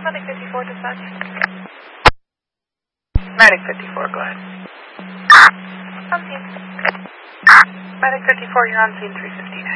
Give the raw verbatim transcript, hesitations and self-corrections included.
Medic fifty-four, dispatch. Medic fifty-four, go ahead. On scene. Medic fifty-four, you're on scene three fifteen.